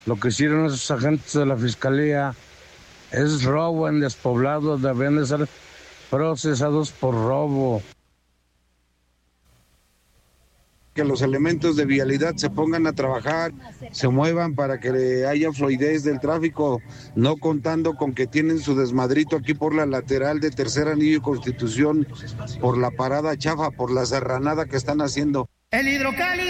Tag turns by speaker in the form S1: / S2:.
S1: Lo que hicieron esos agentes de la Fiscalía es robo en despoblados, deben de ser procesados por robo.
S2: Que los elementos de vialidad se pongan a trabajar, se muevan para que haya fluidez del tráfico, no contando con que tienen su desmadrito aquí por la lateral de Tercer Anillo y Constitución, por la parada chafa, por la serranada que están haciendo.
S3: El hidrocálido